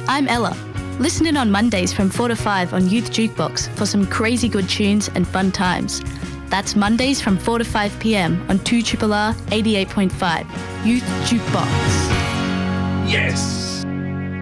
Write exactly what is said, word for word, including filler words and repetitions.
I'm Ella. Listen in on Mondays from four to five on Youth Jukebox for some crazy good tunes and fun times. That's Mondays from four to five p.m. on two R R R eighty-eight point five, Youth Jukebox. Yes!